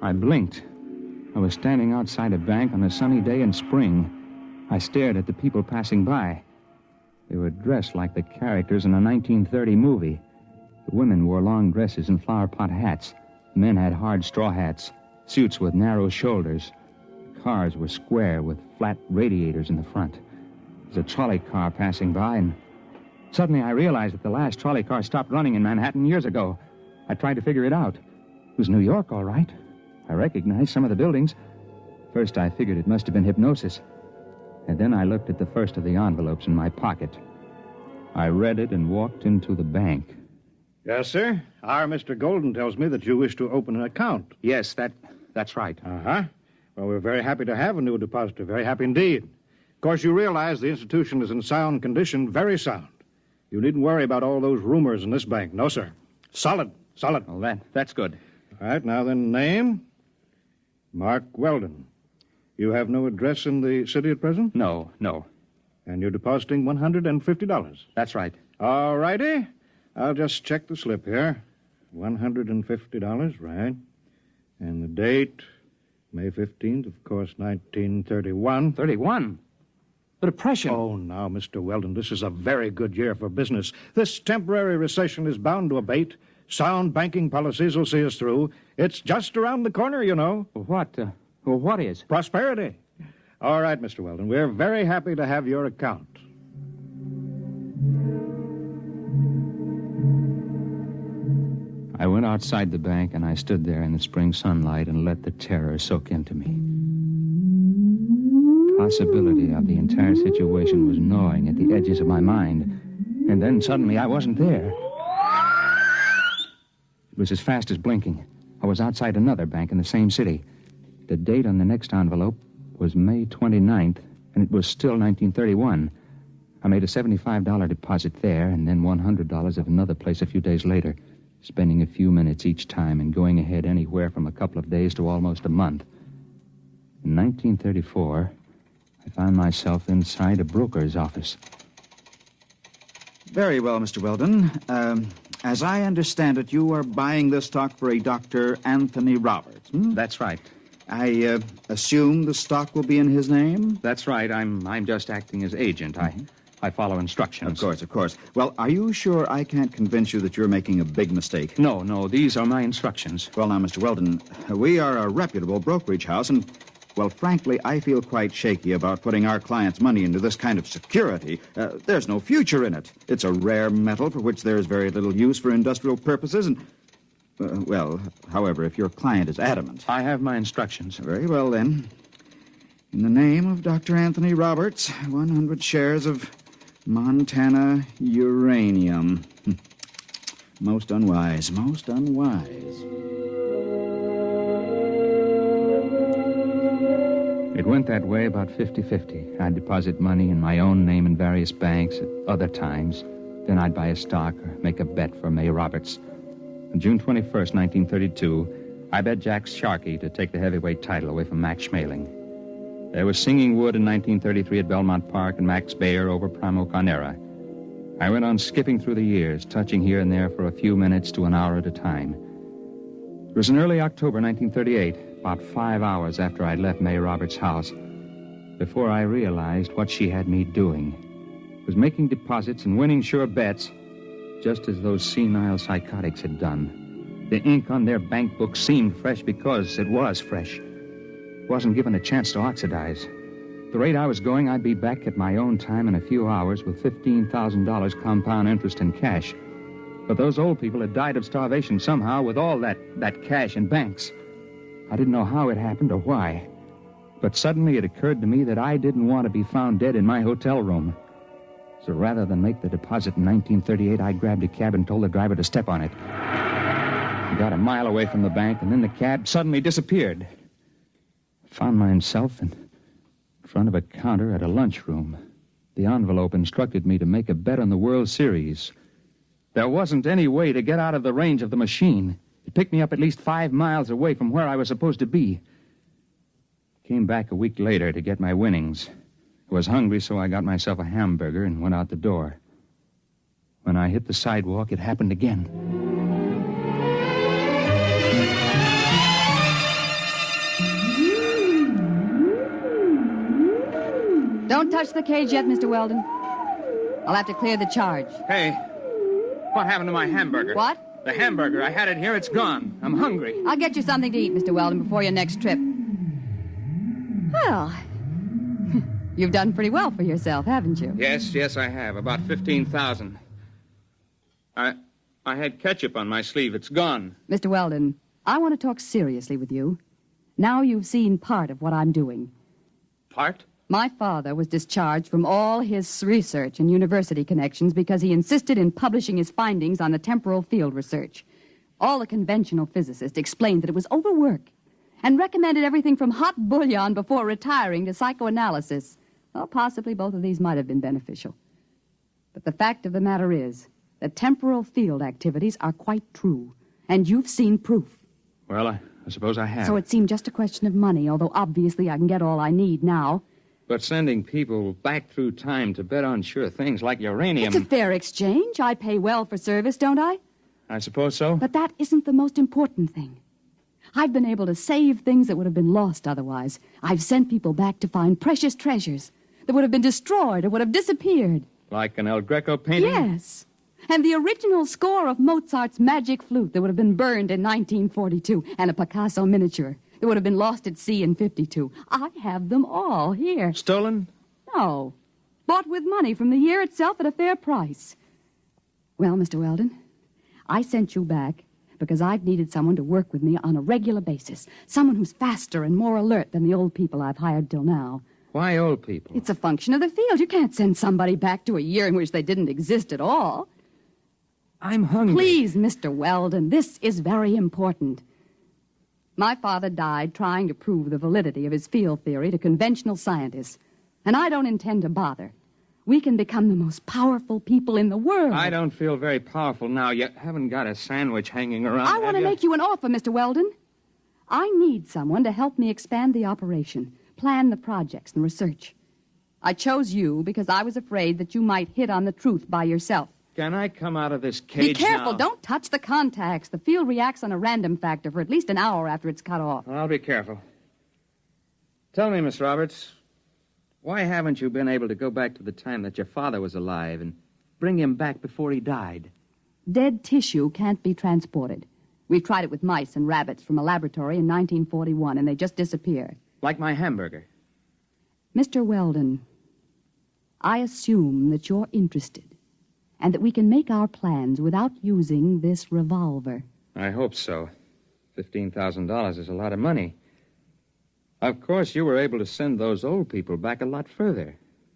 I blinked. I was standing outside a bank on a sunny day in spring. I stared at the people passing by. They were dressed like the characters in a 1930 movie. The women wore long dresses and flower pot hats. The men had hard straw hats, suits with narrow shoulders. Cars were square with flat radiators in the front. There was a trolley car passing by, and suddenly I realized that the last trolley car stopped running in Manhattan years ago. I tried to figure it out. It was New York, all right. I recognized some of the buildings. First, I figured it must have been hypnosis. And then I looked at the first of the envelopes in my pocket. I read it and walked into the bank. Yes, sir. Our Mr. Golden tells me that you wish to open an account. Yes, that's right. Uh-huh. Well, we're very happy to have a new depositor. Very happy indeed. Of course, you realize the institution is in sound condition, very sound. You needn't worry about all those rumors in this bank. No, sir. Solid. Well, that's good. All right, now then, name? Mark Weldon. You have no address in the city at present? No. And you're depositing $150? That's right. All righty. I'll just check the slip here. $150, right. And the date, May 15th, of course, 1931. 31? The Depression. Oh, now, Mr. Weldon, this is a very good year for business. This temporary recession is bound to abate. Sound banking policies will see us through. It's just around the corner, you know. What is? Prosperity. All right, Mr. Weldon, we're very happy to have your account. I went outside the bank, and I stood there in the spring sunlight and let the terror soak into me. The possibility of the entire situation was gnawing at the edges of my mind. And then suddenly I wasn't there. It was as fast as blinking. I was outside another bank in the same city. The date on the next envelope was May 29th, and it was still 1931. I made a $75 deposit there, and then $100 at another place a few days later, spending a few minutes each time and going ahead anywhere from a couple of days to almost a month. In 1934, I found myself inside a broker's office. Very well, Mr. Weldon. As I understand it, you are buying this stock for a Dr. Anthony Roberts. That's right. I assume the stock will be in his name? That's right. I'm just acting as agent. I follow instructions. Of course. Well, are you sure I can't convince you that you're making a big mistake? No. These are my instructions. Well, now, Mr. Weldon, we are a reputable brokerage house, and, well, frankly, I feel quite shaky about putting our clients' money into this kind of security. There's no future in it. It's a rare metal for which there is very little use for industrial purposes, and... however, if your client is adamant... I have my instructions. Very well, then. In the name of Dr. Anthony Roberts, 100 shares of Montana uranium. Most unwise. It went that way about 50-50. I'd deposit money in my own name in various banks at other times. Then I'd buy a stock or make a bet for May Roberts. On June 21st, 1932, I bet Jack Sharkey to take the heavyweight title away from Max Schmeling. There was Singing Wood in 1933 at Belmont Park and Max Baer over Primo Carnera. I went on skipping through the years, touching here and there for a few minutes to an hour at a time. It was in early October 1938, about 5 hours after I'd left May Roberts' house, before I realized what she had me doing. It was making deposits and winning sure bets, just as those senile psychotics had done. The ink on their bank books seemed fresh because it was fresh. It wasn't given a chance to oxidize. At the rate I was going, I'd be back at my own time in a few hours with $15,000 compound interest in cash. But those old people had died of starvation somehow with all that cash in banks. I didn't know how it happened or why. But suddenly it occurred to me that I didn't want to be found dead in my hotel room. So rather than make the deposit in 1938, I grabbed a cab and told the driver to step on it. We got a mile away from the bank, and then the cab suddenly disappeared. I found myself in front of a counter at a lunchroom. The envelope instructed me to make a bet on the World Series. There wasn't any way to get out of the range of the machine. It picked me up at least 5 miles away from where I was supposed to be. Came back a week later to get my winnings. I was hungry, so I got myself a hamburger and went out the door. When I hit the sidewalk, it happened again. Don't touch the cage yet, Mr. Weldon. I'll have to clear the charge. Hey, what happened to my hamburger? What? The hamburger. I had it here. It's gone. I'm hungry. I'll get you something to eat, Mr. Weldon, before your next trip. Well, you've done pretty well for yourself, haven't you? Yes, I have. About 15,000. I had ketchup on my sleeve. It's gone. Mr. Weldon, I want to talk seriously with you. Now you've seen part of what I'm doing. Part? My father was discharged from all his research and university connections because he insisted in publishing his findings on the temporal field research. All the conventional physicists explained that it was overwork and recommended everything from hot bouillon before retiring to psychoanalysis. Well, possibly both of these might have been beneficial. But the fact of the matter is that temporal field activities are quite true, and you've seen proof. Well, I suppose I have. So it seemed just a question of money, although obviously I can get all I need now. But sending people back through time to bet on sure things like uranium... It's a fair exchange. I pay well for service, don't I? I suppose so. But that isn't the most important thing. I've been able to save things that would have been lost otherwise. I've sent people back to find precious treasures that would have been destroyed or would have disappeared. Like an El Greco painting? Yes. And the original score of Mozart's Magic Flute that would have been burned in 1942, and a Picasso miniature that would have been lost at sea in 52. I have them all here. Stolen? No. Bought with money from the year itself at a fair price. Well, Mr. Weldon, I sent you back because I've needed someone to work with me on a regular basis. Someone who's faster and more alert than the old people I've hired till now. Why old people? It's a function of the field. You can't send somebody back to a year in which they didn't exist at all. I'm hungry. Please, Mr. Weldon, this is very important. My father died trying to prove the validity of his field theory to conventional scientists, and I don't intend to bother. We can become the most powerful people in the world. I don't feel very powerful now. You haven't got a sandwich hanging around. I want to make you an offer, Mr. Weldon. I need someone to help me expand the operation, plan the projects and research. I chose you because I was afraid that you might hit on the truth by yourself. Can I come out of this cage Be careful. now? Don't touch the contacts. The field reacts on a random factor for at least an hour after it's cut off. I'll be careful. Tell me, Miss Roberts, why haven't you been able to go back to the time that your father was alive and bring him back before he died? Dead tissue can't be transported. We've tried it with mice and rabbits from a laboratory in 1941, and they just disappear. Like my hamburger. Mr. Weldon, I assume that you're interested and that we can make our plans without using this revolver. I hope so. $15,000 is a lot of money. Of course, you were able to send those old people back a lot further.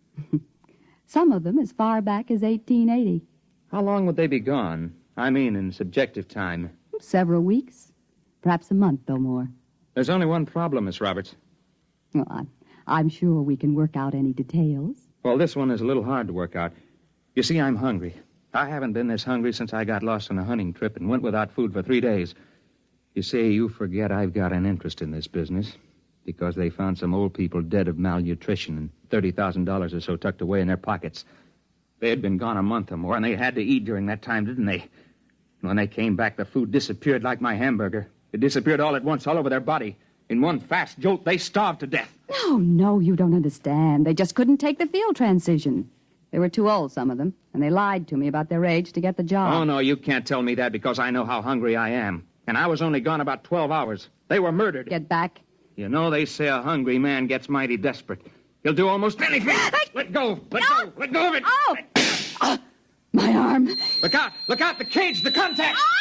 Some of them as far back as 1880. How long would they be gone? I mean, in subjective time. Several weeks. Perhaps a month or more. There's only one problem, Miss Roberts. Well, I'm sure we can work out any details. Well, this one is a little hard to work out. You see, I'm hungry. I haven't been this hungry since I got lost on a hunting trip and went without food for 3 days. You see, you forget I've got an interest in this business because they found some old people dead of malnutrition and $30,000 or so tucked away in their pockets. They had been gone a month or more, and they had to eat during that time, didn't they? When they came back, the food disappeared like my hamburger. It disappeared all at once, all over their body. In one fast jolt, they starved to death. No, you don't understand. They just couldn't take the field transition. They were too old, some of them, and they lied to me about their age to get the job. Oh, no, you can't tell me that because I know how hungry I am. And I was only gone about 12 hours. They were murdered. Get back. You know, they say a hungry man gets mighty desperate. He'll do almost anything. Let go. Let go. Let go of it. Oh! My arm. Look out. Look out. The cage. The contact.